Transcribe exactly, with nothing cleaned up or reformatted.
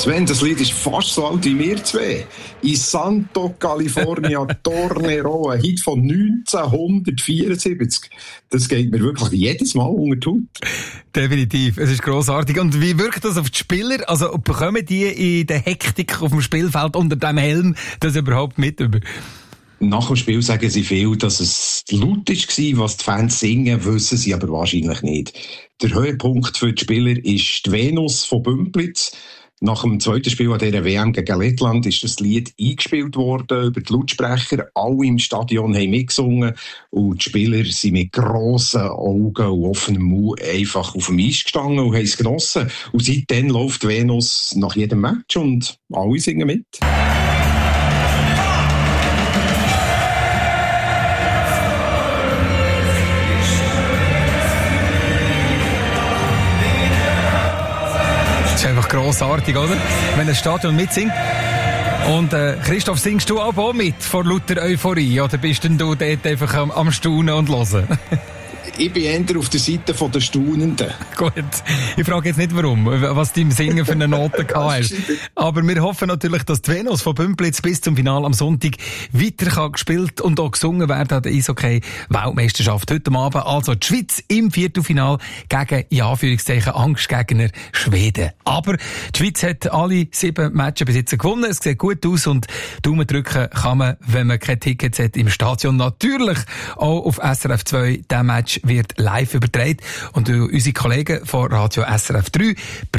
Sven, das Lied ist fast so alt wie wir zwei. In Santo California Tornero, ein Hit von neunzehnhundertvierundsiebzig. Das geht mir wirklich jedes Mal unter die Haut. Definitiv, es ist grossartig. Und wie wirkt das auf die Spieler? Also bekommen die in der Hektik auf dem Spielfeld unter dem Helm das überhaupt mit? Nach dem Spiel sagen sie viel, dass es laut war, was die Fans singen, wissen sie aber wahrscheinlich nicht. Der Höhepunkt für die Spieler ist die Venus von Bümplitz. Nach dem zweiten Spiel an dieser W M gegen Lettland ist das Lied eingespielt worden über die Lautsprecher. Alle im Stadion haben mitgesungen und die Spieler sind mit grossen Augen und offenem Mund einfach auf dem Eis gestanden und haben es genossen. Und seitdem läuft Venus nach jedem Match und alle singen mit. Das ist einfach grossartig, oder? Wenn ein Stadion mitsingt. Und äh, Christoph, singst du auch mit vor lauter Euphorie? Oder bist denn du dort einfach am, am Staunen und Hören? Ich bin eher auf der Seite der Staunenden. Gut, ich frage jetzt nicht warum, was dein Singen für eine Note hast. Aber wir hoffen natürlich, dass die Venus von Bümplitz bis zum Finale am Sonntag weiter kann gespielt und auch gesungen werden an der Eishockey-Weltmeisterschaft heute Abend. Also die Schweiz im Viertelfinale gegen, in Anführungszeichen, Angstgegner Schweden. Aber die Schweiz hat alle sieben Matches bis jetzt gewonnen. Es sieht gut aus und Daumen drücken kann man, wenn man keine Tickets hat, im Stadion natürlich auch auf S R F zwei. Der Match wird live übertragen und unsere Kollegen von Radio S R F drei